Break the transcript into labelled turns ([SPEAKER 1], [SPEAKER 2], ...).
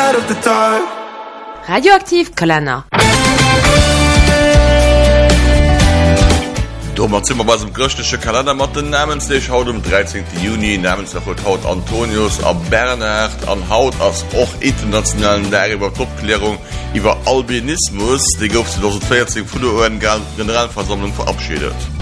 [SPEAKER 1] side of the dark.
[SPEAKER 2] Radioaktiv Kalender.
[SPEAKER 3] Dommer zimmer was dem gröchtesche Kalender mat den Namenslech haut am 13. Juni namens der haut Antonius a Bernhard an Haut ass och internationalen Läiwwer Topklärung iwwer Albinismus, de gouf 2014 vu der UN Generalversammlung verabschiedet.